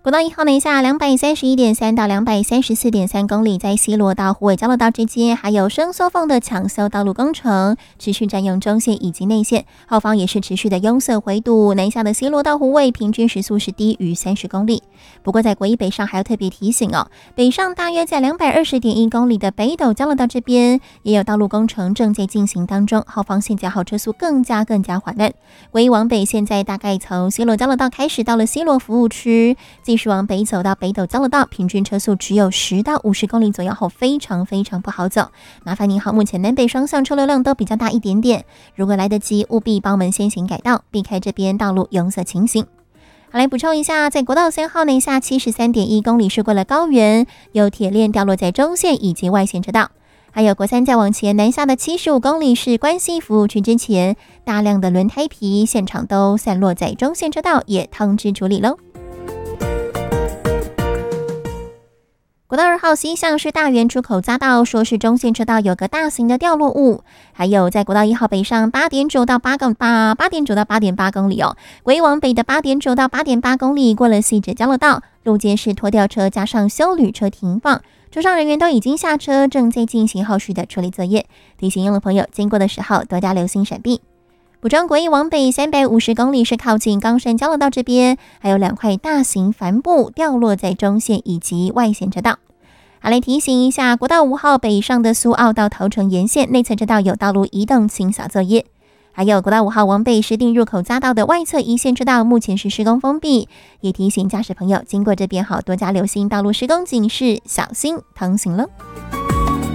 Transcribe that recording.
国道1号南下231.3到234.3公里，在西螺到虎尾交流道之间，还有伸缩缝的抢修道路工程，持续占用中线以及内线，后方也是持续的拥塞回堵。南下的西螺到虎尾平均时速是低于30公里。不过在国一北上还要特别提醒哦，北上大约在220.1公里的北斗交流道这边，也有道路工程正在进行当中，后方现在好车速更加缓慢。国一往北现在大概从西螺交流道开始到了西螺服务区，继续往北走到北斗交流道，平均车速只有10到50公里左右后，非常不好走。麻烦您好，目前南北双向车流量都比较大一点点，如果来得及，务必帮我们先行改道，避开这边道路拥塞情形。好，来补充一下，在国道3号南下73.1公里是过了高原，有铁链掉落在中线以及外线车道。还有国三再往前南下的75公里是关西服务区之前，大量的轮胎皮现场都散落在中线车道，也通知处理喽。国道2号西向是大园出口匝道，说是中线车道有个大型的掉落物。还有在国道1号北上8.9到8.8公里哦，国一往北的8.9到8.8公里过了细指交流道，路肩是拖吊车加上休旅车停放，车上人员都已经下车，正在进行后续的处理作业。提醒用的朋友经过的时候多加留心闪避。补充国一往北350公里是靠近冈山交流道这边，还有2块大型帆布掉落在中线以及外线车道。好，来提醒一下，国道5号北上的苏澳到头城沿线内侧车道有道路移动清扫作业。还有国道5号往北石碇入口匝道的外侧一线车道目前是施工封闭，也提醒驾驶朋友经过这边好多加留心道路施工警示，小心通行了。